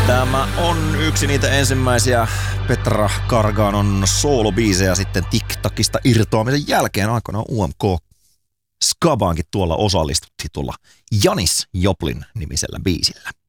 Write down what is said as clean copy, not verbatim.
Tämä on yksi niitä ensimmäisiä Petra Garganon soolobiisejä sitten TikTokista irtoamisen jälkeen. Aikoinaan UMK Skabaankin tuolla osallistuttiin tuolla Janis Joplin nimisellä biisillä.